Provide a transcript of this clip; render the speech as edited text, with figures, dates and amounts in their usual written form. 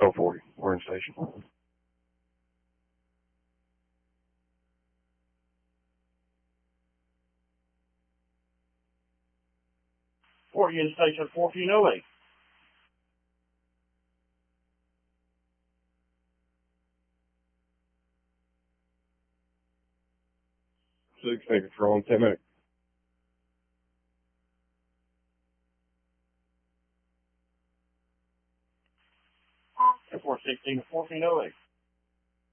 Oh, 40. We're in station. 40 in station 1408. Six, take control in 10 minutes. 416 to 1408.